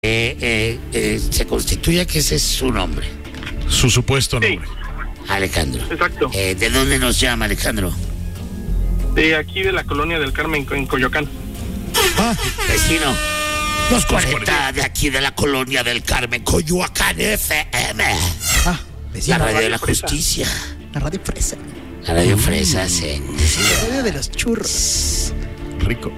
Se constituye que ese es su nombre. Su supuesto nombre. Alejandro. Exacto. ¿De dónde nos llama Alejandro? De aquí de la Colonia del Carmen, en Coyoacán. Vecino. 240 de aquí de la Colonia del Carmen, Coyoacán FM. Vecino. La radio de la Fresa. justicia. La radio fresa. La radio fresa, sí. La radio de los churros. Rico.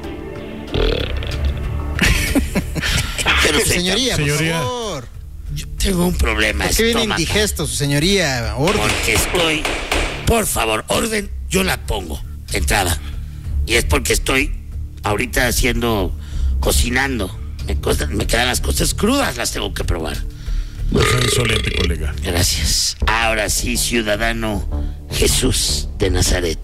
Pero Señoría, por Señoría. favor. yo tengo un problema ¿Por qué viene estomacal. indigesto, su señoría? Orden. Porque estoy, por favor, orden, yo la pongo de entrada. Y es porque estoy ahorita cocinando. Me quedan las cosas crudas, las tengo que probar. No sea insolente, colega. Gracias. Ahora sí, ciudadano Jesús de Nazaret.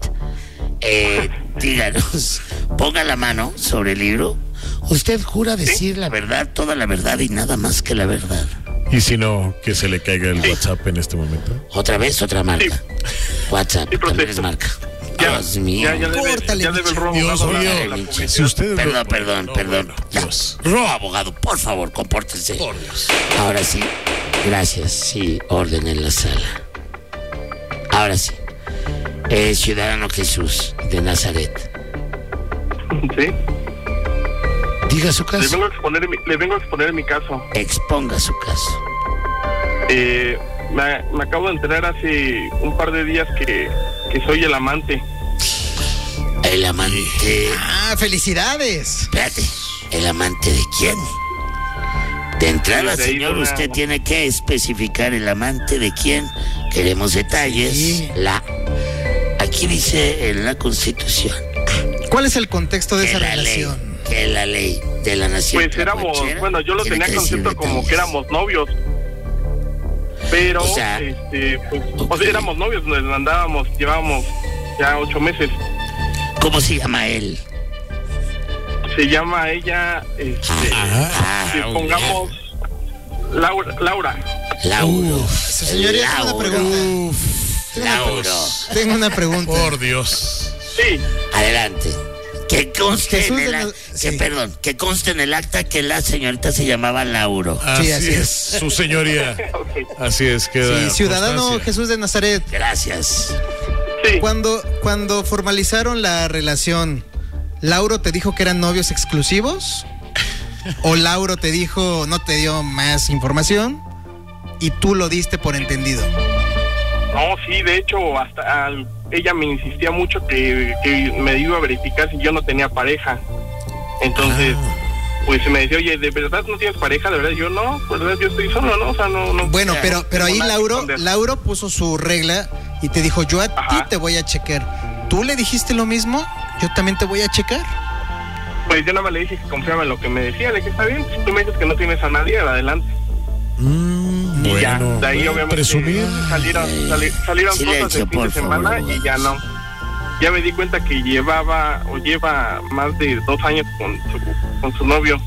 Díganos, ponga la mano sobre el libro. ¿Usted jura decir la verdad, toda la verdad y nada más que la verdad? Y si no, que se le caiga el WhatsApp en este momento. ¿Otra vez, otra marca? WhatsApp, Sí, también protesto. es marca. Ya, Dios mío. Córtale, ya debe el robo. Dios dado mío. la publicidad. Si usted... Perdón. Bueno, Ya. Dios. Abogado, por favor, compórtense. Por Dios. Ahora sí, gracias. Sí, orden en la sala. Ahora sí. Ciudadano Jesús de Nazaret. Sí. Diga su Le caso. vengo a exponer mi caso. Exponga su caso. Me acabo de enterar hace un par de días que soy el amante. El amante. ¡Felicidades! Espérate. ¿El amante de quién? De entrada, De ahí señor, una- usted tiene que especificar el amante de quién. Queremos detalles. Sí. Aquí dice en la Constitución ¿Cuál es el contexto de que esa la relación? ley, que la ley de la nación. Pues éramos, tlahuachera bueno, yo lo tiene tenía que decir concepto como que detalles. éramos novios. Pero, O sea, pues, ok. éramos novios, nos andábamos, llevábamos ya 8 meses. ¿Cómo se llama él? Se llama ella, pongamos Laura. Lauro. Su señoría, tengo una pregunta. Lauro. Tengo una pregunta. Por Dios. Sí, Adelante. Que conste Jesús en el de acta, Naz- sí. que conste en el acta que la señorita se llamaba Lauro. Así, así es, es. su señoría. ok. Así es, queda Sí, ciudadano constancia. Jesús de Nazaret. Gracias. Sí, Cuando formalizaron la relación, ¿Lauro te dijo que eran novios exclusivos? ¿O Lauro te dijo, no te dio más información y tú lo diste por entendido? no, sí, de hecho, ella me insistía mucho que me iba a verificar si yo no tenía pareja. Entonces, pues me decía, oye, ¿de verdad no tienes pareja? ¿De verdad? Yo no, ¿verdad? Yo estoy solo, ¿no? O sea, no. Bueno, pero ahí nada que Lauro esconder. puso su regla y te dijo, yo a ti Ajá. te voy a checar. ¿Tú le dijiste lo mismo? Yo también te voy a checar. Pues yo nada más le dije que confiaba en lo que me decía. Le dije, está bien, si tú me dices que no tienes a nadie, adelante. Y ya, Bueno, de ahí obviamente presumir. salieron cosas Silencio, el fin por de semana favor. y ya no. Ya me di cuenta que lleva más de 2 años con su novio.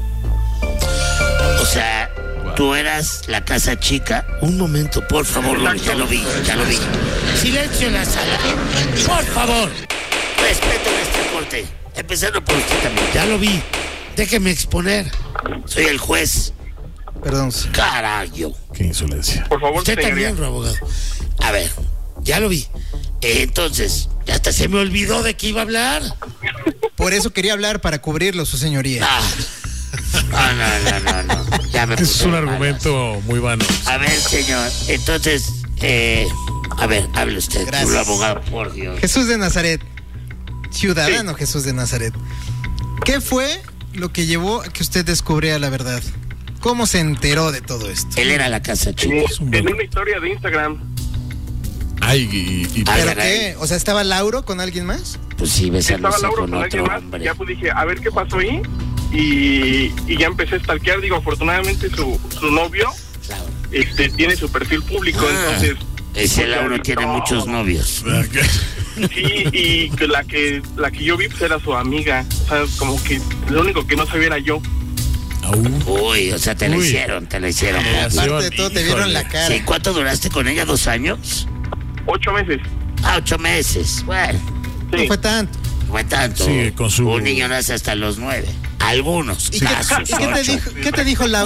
O sea, tú eras la casa chica. Un momento, por favor, Exacto. ya lo vi. Silencio en la sala. Por favor. Respeto este corte. Empezando por usted también. Ya lo vi. Déjeme exponer. Soy el juez. Perdón. Carayo. Qué insolencia. Por favor, Usted señoría. también, abogado. A ver, ya lo vi. Entonces, hasta se me olvidó de qué iba a hablar. Por eso quería hablar para cubrirlo, su señoría. No. Ya me Es puse un de malas. argumento muy vano. A ver, señor. Entonces, a ver, hable usted. Gracias. Tú, abogado, por Dios. Jesús de Nazaret, ciudadano Jesús de Nazaret, ¿qué fue lo que llevó a que usted descubriera la verdad? ¿Cómo se enteró de todo esto? Él era la casa chica. En una historia de Instagram. Ay, y Ay, ¿Pero caray. qué? O sea, ¿estaba Lauro con alguien más? Pues sí, Estaba besándose Laura con con alguien otro más. hombre. Ya pues dije, a ver qué pasó ahí. Y ya empecé a stalkear. Digo, afortunadamente su novio Laura. tiene su perfil público. Entonces, Ese Lauro tiene no. muchos novios. sí, y que la que yo vi pues era su amiga. O sea, como que lo único que no sabía era yo. Uy, o sea, te la Uy. hicieron. Aparte de todo, te vieron la cara. Sí, ¿cuánto duraste con ella? ¿2 años? 8 meses. 8 meses. Bueno, No Sí. fue tanto. no fue tanto. Sí, con su- Un niño nace hasta los 9. Algunos ¿Y casos. qué te dijo Laura?